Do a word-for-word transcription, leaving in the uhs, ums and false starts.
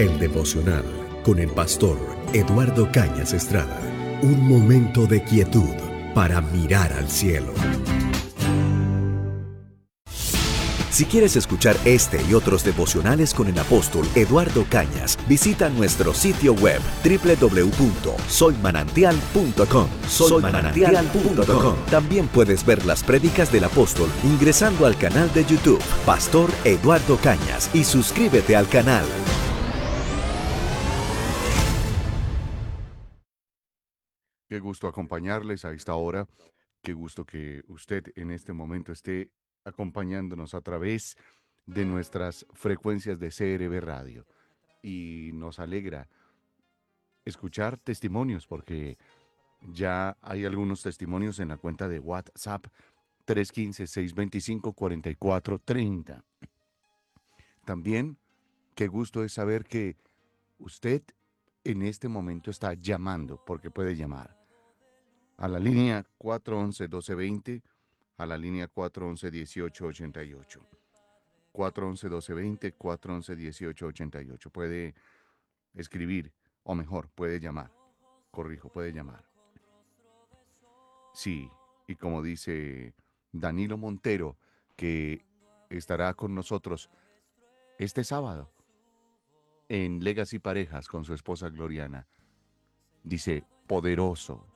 El devocional con el pastor Eduardo Cañas Estrada. Un momento de quietud para mirar al cielo. Si quieres escuchar este y otros devocionales con el apóstol Eduardo Cañas, visita nuestro sitio web doble u doble u doble u punto soy manantial punto com. soy manantial punto com. También puedes ver las prédicas del apóstol ingresando al canal de YouTube Pastor Eduardo Cañas y suscríbete al canal. Qué gusto acompañarles a esta hora. Qué gusto que usted en este momento esté acompañándonos a través de nuestras frecuencias de C R B Radio. Y nos alegra escuchar testimonios porque ya hay algunos testimonios en la cuenta de WhatsApp tres uno cinco, seis dos cinco, cuatro cuatro tres cero. También, qué gusto es saber que usted en este momento está llamando, porque puede llamar a la línea cuatro once, doce veinte, a la línea cuatro once, dieciocho ochenta y ocho. cuatro once, doce veinte, cuatro once, dieciocho ochenta y ocho. Puede escribir, o mejor, puede llamar. Corrijo, puede llamar. Sí, y como dice Danilo Montero, que estará con nosotros este sábado en Legacy Parejas con su esposa Gloriana. Dice, poderoso,